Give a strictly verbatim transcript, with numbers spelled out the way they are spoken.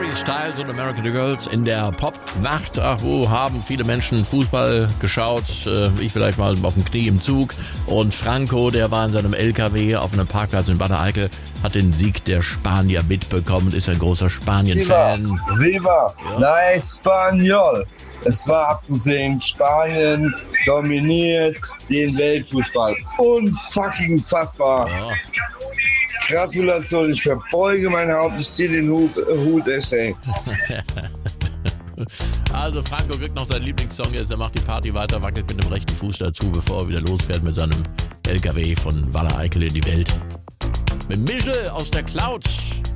Harry Styles und American Girls in der Popnacht. Ach, wo haben viele Menschen Fußball geschaut? Ich vielleicht mal auf dem Knie im Zug. Und Franco, der war in seinem L K W auf einem Parkplatz in Bad Eickel, hat den Sieg der Spanier mitbekommen und ist ein großer Spanien-Fan. Viva, Viva, ja. La Español. Es war abzusehen, Spanien dominiert den Weltfußball. Unfucking fassbar. Ja. Gratulation, ich verbeuge mein Haupt, ich ziehe den Hut, äh, Hut echt eng. Also Franco kriegt noch seinen Lieblingssong jetzt, er macht die Party weiter, wackelt mit dem rechten Fuß dazu, bevor er wieder losfährt mit seinem L K W von Waller Eickel in die Welt. Mit Michel aus der Cloud.